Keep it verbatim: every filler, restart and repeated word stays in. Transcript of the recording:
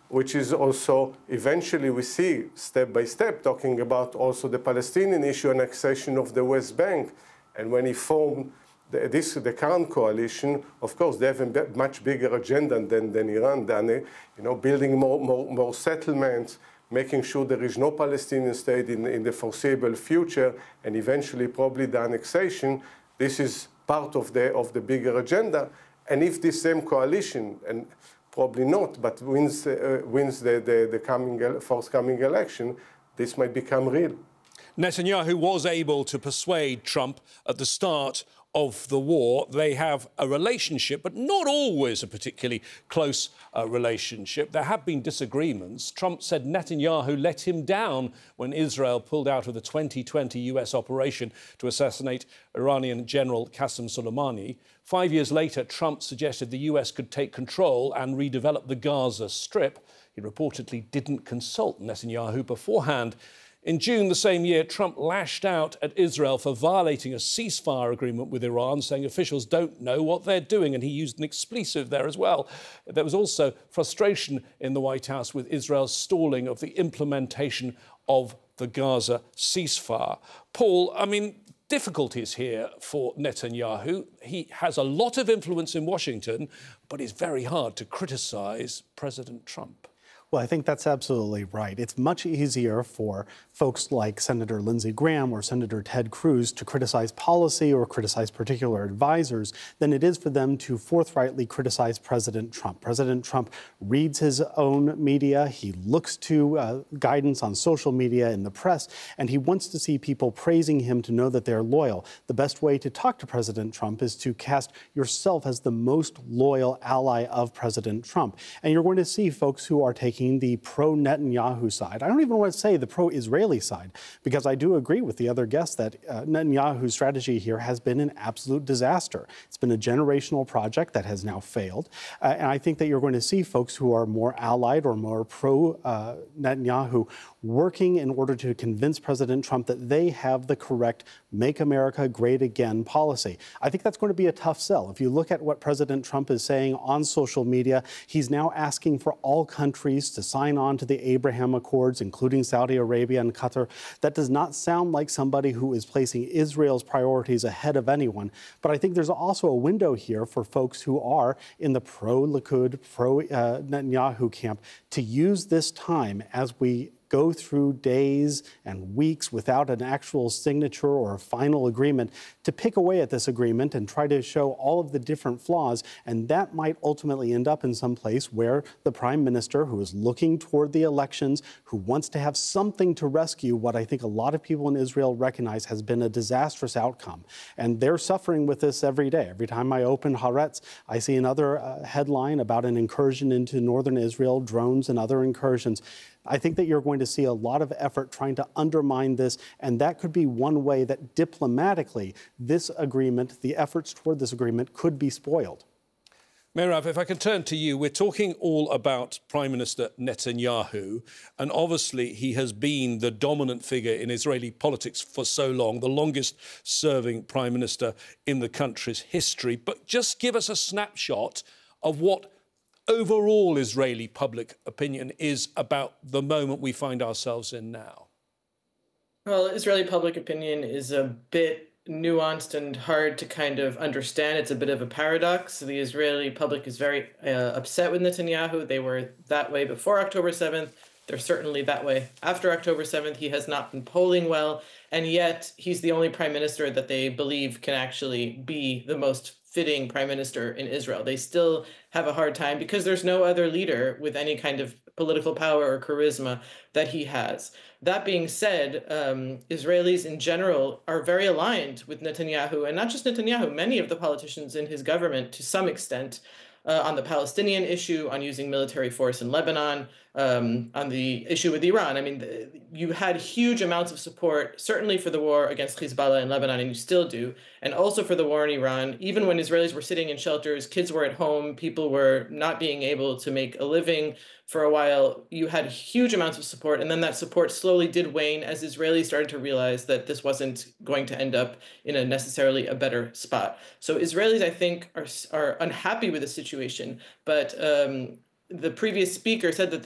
which is also, eventually we see, step by step, talking about also the Palestinian issue, annexation of the West Bank. And when he formed the, this, the current coalition, of course, they have a much bigger agenda than, than Iran, than, you know, building more, more, more settlements, making sure there is no Palestinian state in, in the foreseeable future, and eventually probably the annexation. This is part of the, of the bigger agenda. And if this same coalition, and probably not, but wins, uh, wins the, the, the coming, forthcoming election, this might become real. Netanyahu was able to persuade Trump at the start of the war. They have a relationship, but not always a particularly close uh, relationship. There have been disagreements. Trump said Netanyahu let him down when Israel pulled out of the twenty twenty U S operation to assassinate Iranian General Qasem Soleimani. Five years later, Trump suggested the U S could take control and redevelop the Gaza Strip. He reportedly didn't consult Netanyahu beforehand. In June the same year, Trump lashed out at Israel for violating a ceasefire agreement with Iran, saying officials don't know what they're doing, and he used an expletive there as well. There was also frustration in the White House with Israel's stalling of the implementation of the Gaza ceasefire. Paul, I mean, difficulties here for Netanyahu. He has a lot of influence in Washington, but it's very hard to criticise President Trump. Well, I think that's absolutely right. It's much easier for folks like Senator Lindsey Graham or Senator Ted Cruz to criticize policy or criticize particular advisors than it is for them to forthrightly criticize President Trump. President Trump reads his own media. He looks to uh, guidance on social media and the press, and he wants to see people praising him to know that they're loyal. The best way to talk to President Trump is to cast yourself as the most loyal ally of President Trump. And you're going to see folks who are taking the pro-Netanyahu side. I don't even want to say the pro-Israeli side, because I do agree with the other guests that uh, Netanyahu's strategy here has been an absolute disaster. It's been a generational project that has now failed. Uh, and I think that you're going to see folks who are more allied or more pro-Netanyahu uh, working in order to convince President Trump that they have the correct Make America Great Again policy. I think that's going to be a tough sell. If you look at what President Trump is saying on social media, he's now asking for all countries to sign on to the Abraham Accords, including Saudi Arabia and Qatar. That does not sound like somebody who is placing Israel's priorities ahead of anyone. But I think there's also a window here for folks who are in the pro-Likud, pro-Netanyahu camp to use this time as we go through days and weeks without an actual signature or a final agreement to pick away at this agreement and try to show all of the different flaws. And that might ultimately end up in some place where the prime minister, who is looking toward the elections, who wants to have something to rescue what I think a lot of people in Israel recognize has been a disastrous outcome. And they're suffering with this every day. Every time I open Haaretz, I see another uh, headline about an incursion into northern Israel, drones and other incursions. I think that you're going to see a lot of effort trying to undermine this, and that could be one way that diplomatically this agreement, the efforts toward this agreement, could be spoiled. Meirav, if I can turn to you, we're talking all about Prime Minister Netanyahu, and obviously he has been the dominant figure in Israeli politics for so long, the longest-serving Prime Minister in the country's history. But just give us a snapshot of what overall Israeli public opinion is about the moment we find ourselves in now. Well, Israeli public opinion is a bit nuanced and hard to kind of understand. It's a bit of a paradox. The Israeli public is very uh, upset with Netanyahu. They were that way before October seventh. They're certainly that way after October seventh. He has not been polling well, and yet he's the only prime minister that they believe can actually be the most fitting prime minister in Israel. They still have a hard time because there's no other leader with any kind of political power or charisma that he has. That being said, um, Israelis in general are very aligned with Netanyahu, and not just Netanyahu, many of the politicians in his government to some extent, uh, on the Palestinian issue, on using military force in Lebanon, um, on the issue with Iran. I mean, the, you had huge amounts of support, certainly for the war against Hezbollah in Lebanon, and you still do, and also for the war in Iran. Even when Israelis were sitting in shelters, kids were at home, people were not being able to make a living for a while, you had huge amounts of support, and then that support slowly did wane as Israelis started to realize that this wasn't going to end up in a necessarily a better spot. So Israelis, I think, are, are unhappy with the situation, but um, the previous speaker said that